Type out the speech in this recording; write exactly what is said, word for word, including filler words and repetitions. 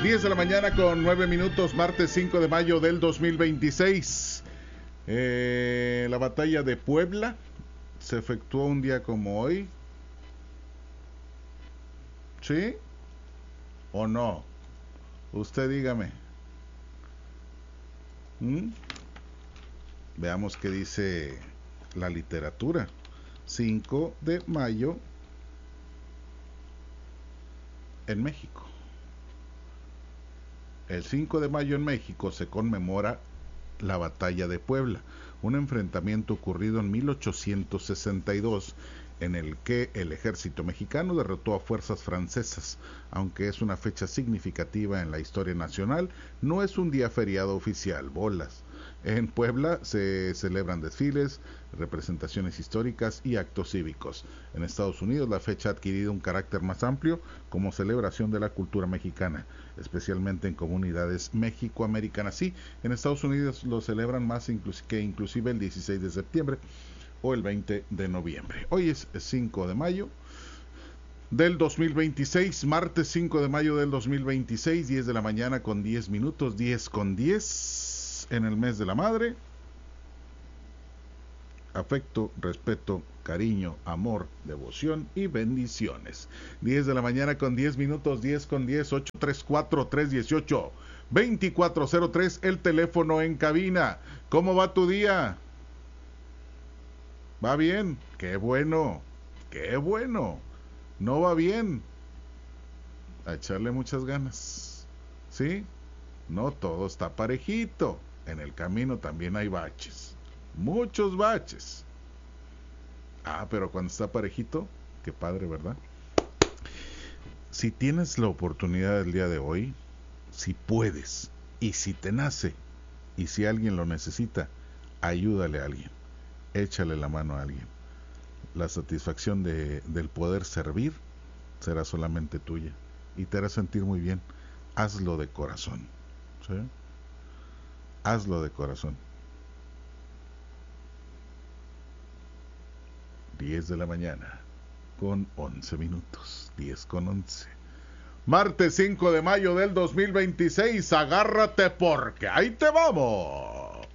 diez de la mañana con nueve minutos, martes cinco de mayo del dos mil veintiséis. Eh, la batalla de Puebla se efectuó un día como hoy. ¿Sí? ¿O no? Usted dígame. ¿Mm? Veamos qué dice la literatura. cinco de mayo en México. El cinco de mayo en México se conmemora la batalla de Puebla, un enfrentamiento ocurrido en mil ochocientos sesenta y dos en el que el ejército mexicano derrotó a fuerzas francesas. Aunque es una fecha significativa en la historia nacional, no es un día feriado oficial. Bolas. En Puebla se celebran desfiles, representaciones históricas y actos cívicos. En Estados Unidos la fecha ha adquirido un carácter más amplio como celebración de la cultura mexicana, especialmente en comunidades mexicoamericanas. Sí, en Estados Unidos lo celebran más inclus- que inclusive el dieciséis de septiembre o el veinte de noviembre. Hoy es cinco de mayo del dos mil veintiséis, martes cinco de mayo del dos mil veintiséis, diez de la mañana con diez minutos, diez con diez, en el mes de la madre. Afecto, respeto, cariño, amor, devoción y bendiciones. diez de la mañana con diez minutos, diez con diez, ocho tres cuatro, tres uno ocho, dos cuatro cero tres, el teléfono en cabina. ¿Cómo va tu día? ¿Va bien? ¡Qué bueno! ¡Qué bueno! ¿No va bien? A echarle muchas ganas. ¿Sí? No todo está parejito. En el camino también hay baches. Muchos baches. Ah, pero cuando está parejito, qué padre, ¿verdad? Si tienes la oportunidad del día de hoy, si puedes, y si te nace, y si alguien lo necesita, ayúdale a alguien. Échale la mano a alguien. La satisfacción de, del poder servir será solamente tuya y te hará sentir muy bien. Hazlo de corazón, ¿sí? Hazlo de corazón. diez de la mañana con once minutos, diez con once. Martes cinco de mayo del dos mil veintiséis, agárrate porque ahí te vamos.